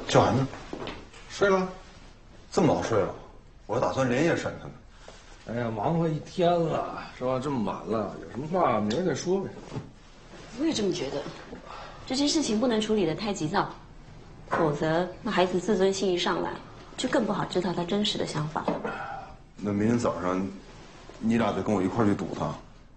小韩呢？ 睡了。 这么早睡了？我打算连夜审他呢。 哎呀，忙活一天了，是吧？这么晚了，有什么话明儿再说呗。 我也这么觉得，这件事情不能处理得太急躁，否则那孩子自尊心一上来，就更不好知道他真实的想法。 那明天早上，你俩得跟我一块儿去堵他。